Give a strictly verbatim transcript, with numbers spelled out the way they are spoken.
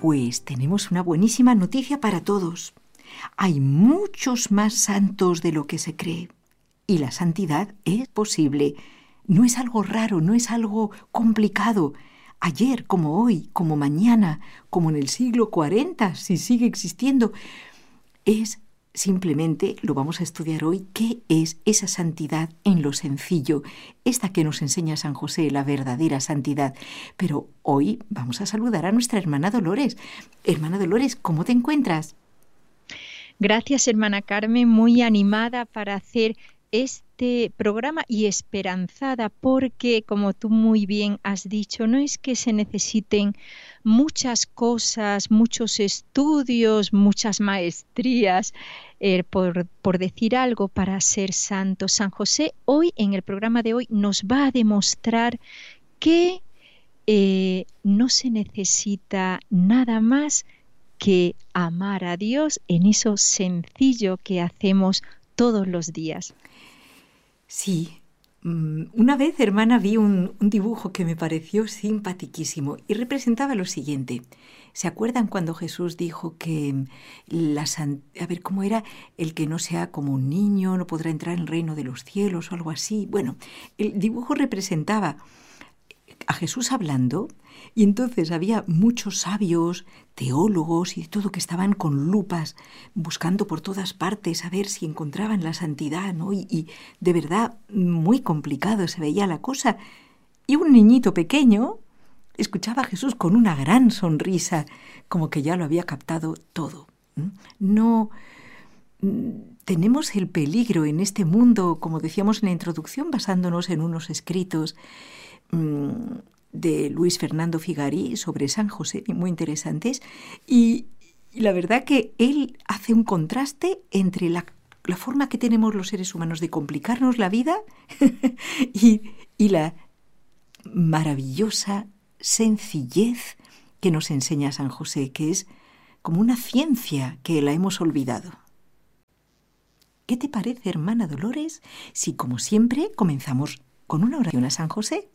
Pues tenemos una buenísima noticia para todos. Hay muchos más santos de lo que se cree. Y la santidad es posible. No es algo raro, no es algo complicado. Ayer, como hoy, como mañana, como en el siglo cuarenta, si sigue existiendo, es simplemente, lo vamos a estudiar hoy, qué es esa santidad en lo sencillo, esta que nos enseña San José, la verdadera santidad. Pero hoy vamos a saludar a nuestra hermana Dolores. Hermana Dolores, ¿cómo te encuentras? Gracias, hermana Carmen, muy animada para hacer este programa y esperanzada porque, como tú muy bien has dicho, no es que se necesiten muchas cosas, muchos estudios, muchas maestrías, eh, por, por decir algo, para ser santo. San José hoy, en el programa de hoy, nos va a demostrar que eh, no se necesita nada más que amar a Dios en eso sencillo que hacemos todos los días. Sí, una vez, hermana, vi un, un dibujo que me pareció simpaticísimo y representaba lo siguiente. ¿Se acuerdan cuando Jesús dijo que la san... a ver, ¿cómo era? El que no sea como un niño no podrá entrar en el reino de los cielos o algo así? Bueno, el dibujo representaba a Jesús hablando, y entonces había muchos sabios, teólogos y de todo que estaban con lupas buscando por todas partes a ver si encontraban la santidad, ¿no? Y, y de verdad muy complicado se veía la cosa. Y un niñito pequeño escuchaba a Jesús con una gran sonrisa, como que ya lo había captado todo. No tenemos el peligro en este mundo, como decíamos en la introducción, basándonos en unos escritos de Luis Fernando Figarí sobre San José, muy interesantes, y, y la verdad que él hace un contraste entre la, la forma que tenemos los seres humanos de complicarnos la vida y, y la maravillosa sencillez que nos enseña San José, que es como una ciencia que la hemos olvidado. ¿Qué te parece, hermana Dolores, si como siempre comenzamos con una oración a San José?